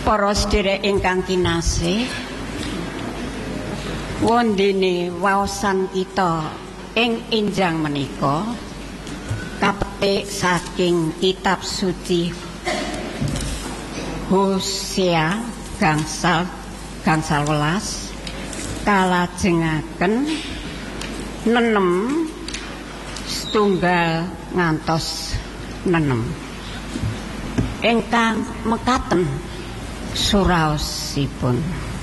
Para sedherek ingkang kinasih, wondene waosan kita ing enjang menika kapetik saking kitab suci Hosea gangsal 11 kalajengaken 6 setunggal ngantos 6 ingkang mekaten suraosipun.